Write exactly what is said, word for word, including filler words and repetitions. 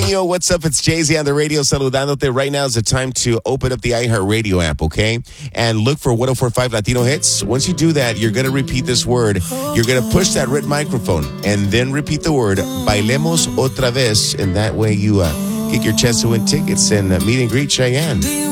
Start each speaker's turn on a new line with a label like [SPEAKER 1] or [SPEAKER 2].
[SPEAKER 1] Neo, what's up? It's Jay-Z on the radio saludándote. Right now is the time to open up the iHeartRadio app, okay? And look for one oh four point five Latino Hits. Once you do that, you're going to repeat this word. You're going to push that red microphone and then repeat the word, Bailemos otra vez. And that way you uh, get your chance to win tickets and uh, meet and greet Cheyenne.